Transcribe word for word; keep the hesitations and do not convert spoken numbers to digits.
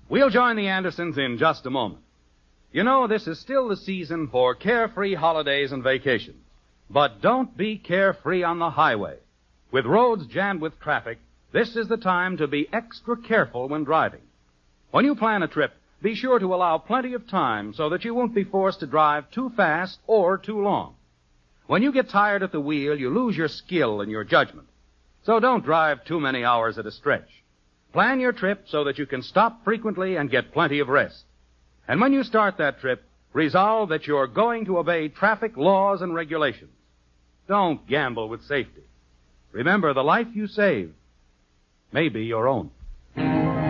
We'll join the Andersons in just a moment. You know, this is still the season for carefree holidays and vacations. But don't be carefree on the highway. With roads jammed with traffic, this is the time to be extra careful when driving. When you plan a trip, be sure to allow plenty of time so that you won't be forced to drive too fast or too long. When you get tired at the wheel, you lose your skill and your judgment. So don't drive too many hours at a stretch. Plan your trip so that you can stop frequently and get plenty of rest. And when you start that trip, resolve that you're going to obey traffic laws and regulations. Don't gamble with safety. Remember, the life you save may be your own.